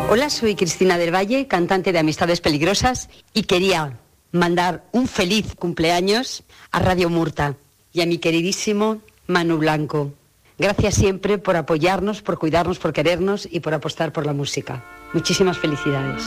Hola, soy Cristina del Valle, cantante de Amistades Peligrosas, y quería mandar un feliz cumpleaños a Radio Murta y a mi queridísimo Manu Blanco. Gracias siempre por apoyarnos, por cuidarnos, por querernos y por apostar por la música. Muchísimas felicidades.